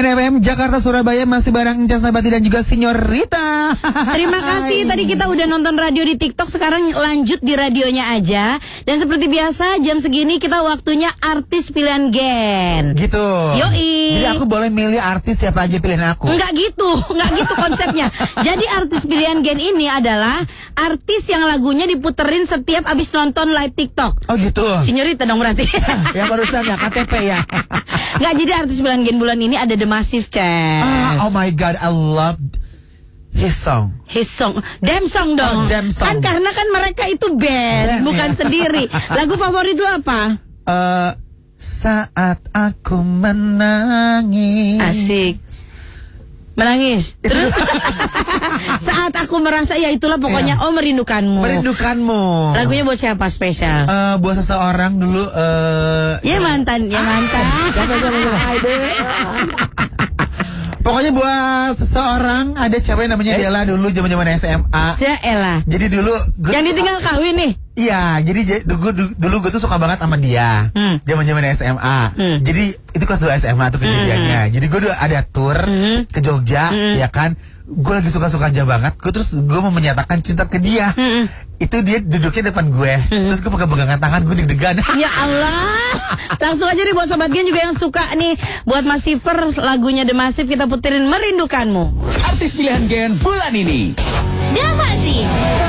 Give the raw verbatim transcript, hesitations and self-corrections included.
N F M Jakarta Surabaya masih bareng Incas Nabati dan juga Sinyorita. Terima kasih. Tadi kita udah nonton radio di TikTok, sekarang lanjut di radionya aja. Dan seperti biasa jam segini kita waktunya artis pilihan Gen. Gitu. Yoi. Jadi aku boleh milih artis siapa aja pilihan aku. Enggak gitu, enggak gitu konsepnya. Jadi artis pilihan Gen ini adalah artis yang lagunya diputerin setiap abis nonton live TikTok. Oh gitu. Sinyorita dong berarti. Yang barusan ya K T P ya. Enggak, jadi artis pilihan Gen bulan ini ada The Massive Chess. Ah, oh my god, I love his song. His song, Damn Song dong. Oh, Damn Song. Kan karena kan mereka itu band, Band, bukan ya. sendiri. Lagu favorit lu apa? Uh, saat aku menangis. Asik. Menangis. Terus saat aku merasa, ya itulah pokoknya. Iya. Oh, merindukanmu. Merindukanmu. Lagunya buat siapa spesial? Uh, buat seseorang dulu. Uh, Ya mantan, ya mantan. Siapa, siapa, siapa? Aide. Pokoknya buat seseorang, ada cewek namanya Della dulu zaman-zaman S M A. Jaelah. Jadi dulu gua Yang tuh- ditinggal kawin nih. Iya, jadi j- dulu, dulu, dulu gue tuh suka banget sama dia. Hmm. Zaman-zaman S M A. Hmm. Jadi itu kelas dua S M A tuh kejadiannya. Jadi gue udah ada tour Hmm. ke Jogja, Hmm. ya kan. Gue lagi suka-suka aja banget. Gue terus gue mau menyatakan cinta ke dia. Hmm. Itu dia duduknya depan gue. Terus gue pegang-pegangan tangan, gue deg-degan. Ya Allah. Langsung aja nih buat Sobat Gen juga yang suka nih, buat Massiver lagunya The Massive kita puterin Merindukanmu. Artis pilihan Gen bulan ini. The Massive.